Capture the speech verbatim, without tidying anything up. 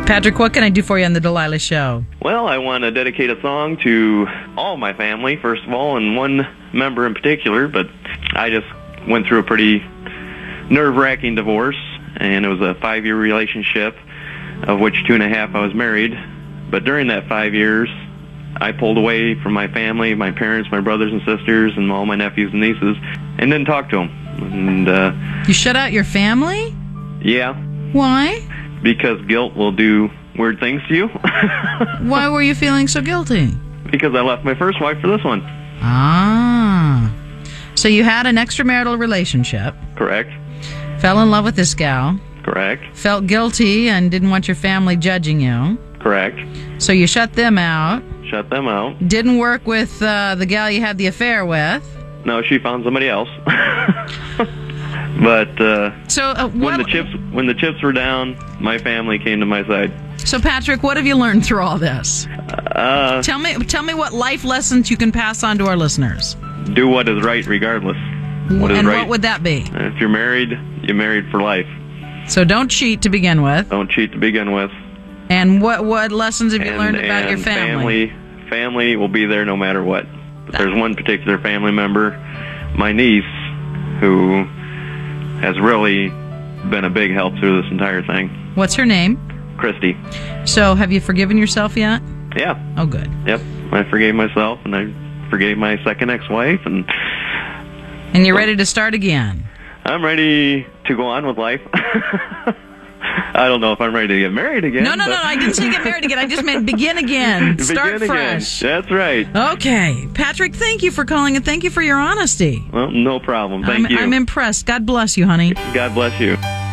Patrick, what can I do for you on the Delilah Show? Well, I want to dedicate a song to all my family, first of all, and one member in particular, but I just went through a pretty nerve-wracking divorce, and it was a five-year relationship, of which two and a half I was married. But during that five years, I pulled away from my family, my parents, my brothers and sisters, and all my nephews and nieces, and didn't talk to them. And uh, you shut out your family? Yeah. Why? Because guilt will do weird things to you. Why were you feeling so guilty? Because I left my first wife for this one. Ah. So you had an extramarital relationship. Correct. Fell in love with this gal. Correct. Felt guilty and didn't want your family judging you. Correct. So you shut them out. Shut them out. Didn't work with uh, the gal you had the affair with. No, she found somebody else. But uh, so uh, what, when the chips when the chips were down, my family came to my side. So Patrick, what have you learned through all this? Uh, tell me, tell me what life lessons you can pass on to our listeners. Do what is right, regardless. What is and right. What would that be? If you're married, you're married for life. So don't cheat to begin with. Don't cheat to begin with. And what what lessons have you and, learned about your family? family? Family will be there no matter what. But there's one particular family member, my niece, who has really been a big help through this entire thing. What's her name? Christy. So have you forgiven yourself yet? Yeah. Oh, good. Yep. I forgave myself, and I forgave my second ex-wife, and and you're ready to start again. I'm ready to go on with life. I don't know if I'm ready to get married again. No, no, no, no. I didn't say get married again. I just meant begin again. Start begin fresh. Again. That's right. Okay. Patrick, thank you for calling, and thank you for your honesty. Well, no problem. Thank I'm, you. I'm impressed. God bless you, honey. God bless you.